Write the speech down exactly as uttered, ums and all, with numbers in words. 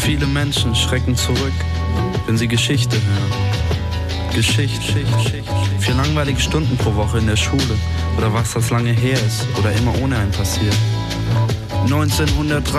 Viele Menschen schrecken zurück, wenn sie Geschichte hören. Geschichte, vier langweilige Stunden pro Woche in der Schule oder was das lange her ist oder immer ohne einen passiert. neunzehnhundertdreißig